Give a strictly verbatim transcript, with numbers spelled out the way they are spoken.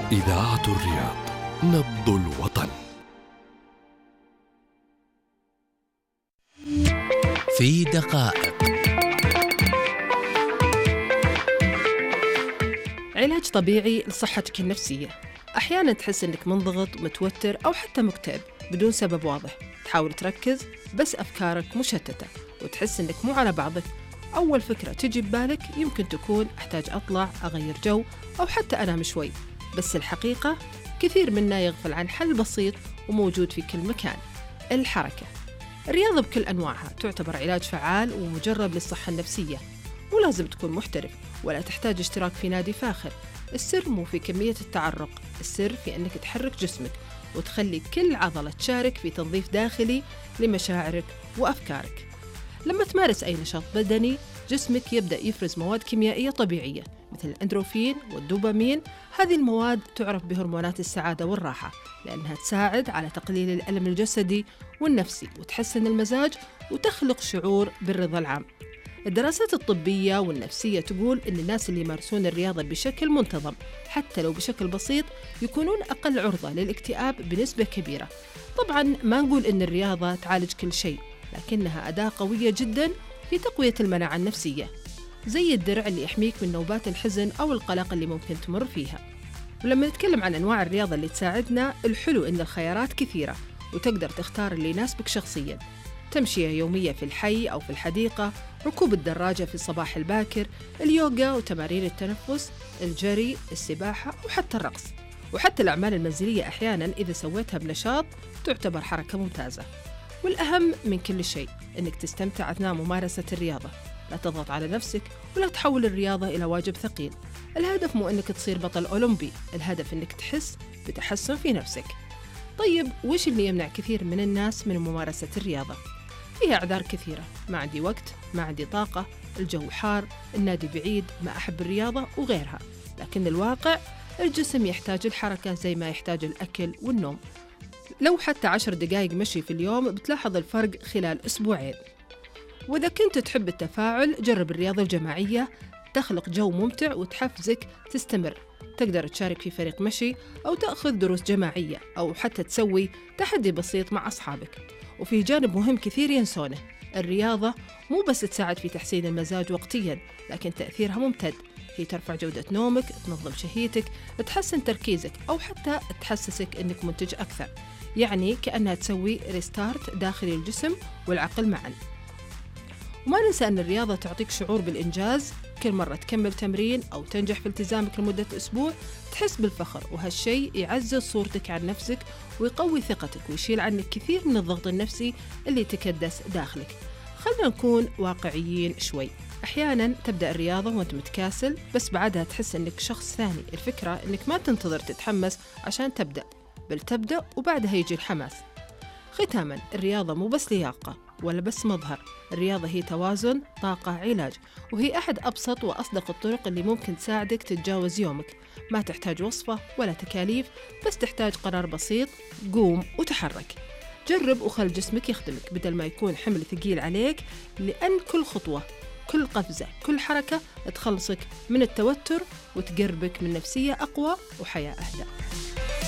إذاعة الرياض، نبض الوطن. في دقائق. علاج طبيعي لصحتك النفسية. أحياناً تحس أنك منضغط متوتر أو حتى مكتئب بدون سبب واضح، تحاول تركز بس أفكارك مشتتة وتحس أنك مو على بعضك. أول فكرة تجي ببالك يمكن تكون أحتاج أطلع أغير جو أو حتى أنام شوي، بس الحقيقة كثير منا يغفل عن حل بسيط وموجود في كل مكان: الحركة. الرياضة بكل أنواعها تعتبر علاج فعال ومجرب للصحة النفسية. مو لازم تكون محترف ولا تحتاج اشتراك في نادي فاخر. السر مو في كمية التعرق، السر في أنك تحرك جسمك وتخلي كل عضلة تشارك في تنظيف داخلي لمشاعرك وأفكارك. لما تمارس أي نشاط بدني جسمك يبدأ يفرز مواد كيميائية طبيعية مثل الأندروفين والدوبامين. هذه المواد تعرف بهرمونات السعادة والراحة لأنها تساعد على تقليل الألم الجسدي والنفسي وتحسن المزاج وتخلق شعور بالرضا العام. الدراسات الطبية والنفسية تقول إن الناس اللي يمارسون الرياضة بشكل منتظم حتى لو بشكل بسيط يكونون أقل عرضة للاكتئاب بنسبة كبيرة. طبعاً ما نقول إن الرياضة تعالج كل شيء، لكنها أداة قوية جداً في تقوية المناعة النفسية، زي الدرع اللي يحميك من نوبات الحزن أو القلق اللي ممكن تمر فيها. ولما نتكلم عن أنواع الرياضة اللي تساعدنا، الحلو إن الخيارات كثيرة وتقدر تختار اللي يناسبك شخصياً. تمشية يومية في الحي أو في الحديقة، ركوب الدراجة في الصباح الباكر، اليوغا وتمارين التنفس، الجري، السباحة وحتى الرقص. وحتى الأعمال المنزلية أحياناً إذا سويتها بنشاط تعتبر حركة ممتازة. والأهم من كل شيء إنك تستمتع أثناء ممارسة الرياضة. لا تضغط على نفسك ولا تحول الرياضة إلى واجب ثقيل. الهدف مو إنك تصير بطل أولمبي، الهدف إنك تحس بتحسن في نفسك. طيب وش اللي يمنع كثير من الناس من ممارسة الرياضة؟ فيها أعذار كثيرة: ما عندي وقت، ما عندي طاقة، الجو حار، النادي بعيد، ما أحب الرياضة وغيرها. لكن الواقع الجسم يحتاج الحركة زي ما يحتاج الأكل والنوم. لو حتى عشر دقائق مشي في اليوم بتلاحظ الفرق خلال أسبوعين. وإذا كنت تحب التفاعل جرب الرياضة الجماعية، تخلق جو ممتع وتحفزك تستمر. تقدر تشارك في فريق مشي أو تأخذ دروس جماعية أو حتى تسوي تحدي بسيط مع أصحابك. وفي جانب مهم كثير ينسونه: الرياضة مو بس تساعد في تحسين المزاج وقتياً، لكن تأثيرها ممتد. هي ترفع جودة نومك، تنظم شهيتك، تحسن تركيزك أو حتى تحسسك أنك منتج أكثر. يعني كأنها تسوي ريستارت داخل الجسم والعقل معاً. وما ننسى أن الرياضة تعطيك شعور بالإنجاز. كل مرة تكمل تمرين أو تنجح في التزامك لمدة أسبوع تحس بالفخر، وهالشيء يعزز صورتك عن نفسك ويقوي ثقتك ويشيل عنك كثير من الضغط النفسي اللي تكدس داخلك. خلنا نكون واقعيين شوي. أحياناً تبدأ الرياضة وأنت متكاسل، بس بعدها تحس أنك شخص ثاني. الفكرة أنك ما تنتظر تتحمس عشان تبدأ، بل تبدأ وبعدها يجي الحماس. ختاماً، الرياضة مو بس لياقة ولا بس مظهر، الرياضة هي توازن، طاقة، علاج، وهي أحد أبسط وأصدق الطرق اللي ممكن تساعدك تتجاوز يومك. ما تحتاج وصفة ولا تكاليف، بس تحتاج قرار بسيط: قوم وتحرك. جرب وخل جسمك يخدمك بدل ما يكون حمل ثقيل عليك، لأن كل خطوة، كل قفزة، كل حركة تخلصك من التوتر وتقربك من نفسية أقوى وحياة أهدى.